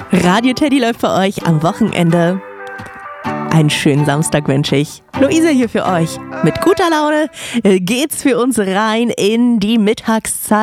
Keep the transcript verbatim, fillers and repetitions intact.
Radio Teddy läuft für euch am Wochenende. Einen schönen Samstag wünsche ich. Luisa hier für euch. Mit guter Laune geht's für uns rein in die Mittagszeit.